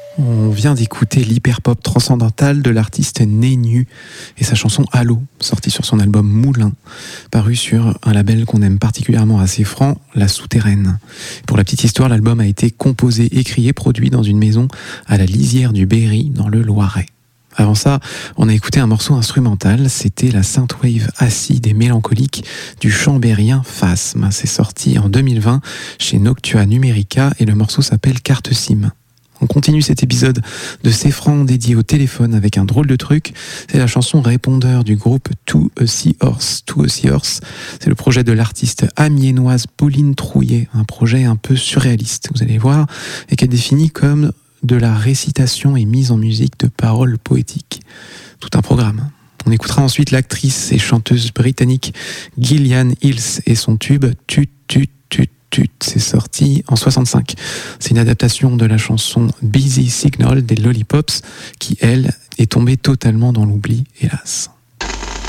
On vient d'écouter l'hyperpop transcendantal de l'artiste Nénu et sa chanson Allô, sortie sur son album Moulin, paru sur un label qu'on aime particulièrement assez franc, La Souterraine. Pour la petite histoire, l'album a été composé, écrit et produit dans une maison à la lisière du Berry, dans le Loiret. Avant ça, on a écouté un morceau instrumental, c'était la synthwave acide et mélancolique du chambérien Phasme. C'est sorti en 2020 chez Noctua Numerica et le morceau s'appelle Carte SIM. On continue cet épisode de C'est franc dédié au téléphone avec un drôle de truc. C'est la chanson répondeur du groupe To a Seahorse. To a Seahorse, c'est le projet de l'artiste amiénoise Pauline Trouillet, un projet un peu surréaliste, vous allez voir, et qu'elle définit comme de la récitation et mise en musique de paroles poétiques. Tout un programme. On écoutera ensuite l'actrice et chanteuse britannique Gillian Hills et son tube Tut Tut Tut Tut. C'est sorti en 65. C'est une adaptation de la chanson Busy Signal des Lollipops qui, elle, est tombée totalement dans l'oubli, hélas.